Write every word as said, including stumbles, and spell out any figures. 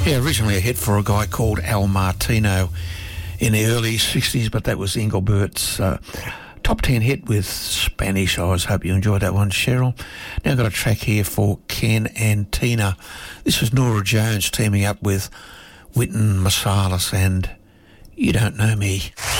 Yeah, originally a hit for a guy called Al Martino in the early sixties, but that was Engelbert's uh, top ten hit with Spanish Eyes. Hope you enjoyed that one, Cheryl. Now I've got a track here for Ken and Tina. This was Nora Jones teaming up with Wynton Marsalis and You Don't Know Me.